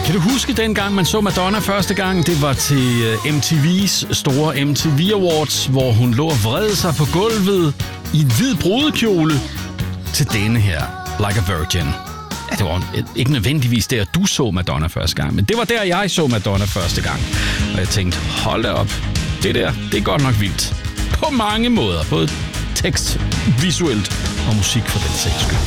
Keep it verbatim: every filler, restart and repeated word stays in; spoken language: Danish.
Kan du huske dengang, man så Madonna første gang? Det var til M T V's store M T V Awards, hvor hun lå og vred sig på gulvet i en hvid brudekjole til denne her, Like a Virgin. Ja, det var ikke nødvendigvis der, du så Madonna første gang, men det var der, jeg så Madonna første gang. Og jeg tænkte, hold da op, det der, det er godt nok vildt. På mange måder, både tekst, visuelt og musik for den sags skyld.